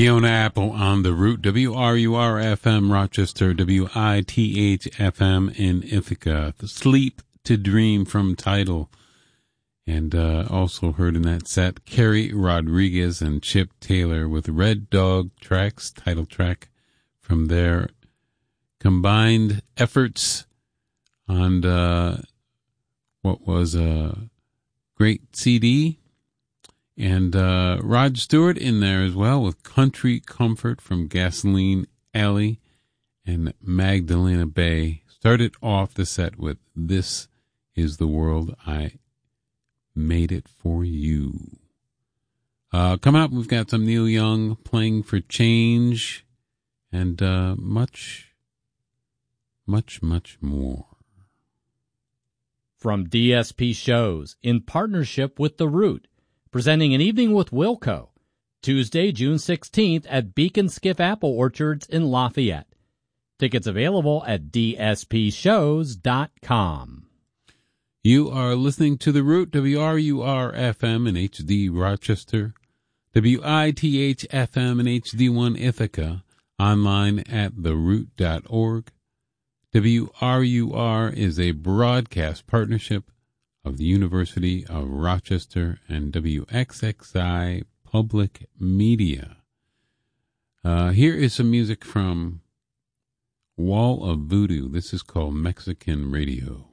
Fiona Apple on the Root, WRUR-FM Rochester, WITH-FM in Ithaca. Sleep to Dream from Tidal. And also heard in that set, Kerry Rodriguez and Chip Taylor with Red Dog Tracks, title track from their combined efforts on what was a great CD. And Rod Stewart in there as well with Country Comfort from Gasoline Alley and Magdalena Bay. Started off the set with This Is the World I Made It For You. Coming up, we've got some Neil Young, Playing for Change, and much more. From DSP Shows, in partnership with The Root, presenting An Evening with Wilco, Tuesday, June 16th at Beacon Skiff Apple Orchards in Lafayette. Tickets available at dspshows.com. You are listening to The Root, WRUR-FM in HD Rochester, WITH-FM in HD1 Ithaca, online at theroot.org. WRUR is a broadcast partnership of the University of Rochester and WXXI Public Media. Here is some music from Wall of Voodoo. This is called Mexican Radio.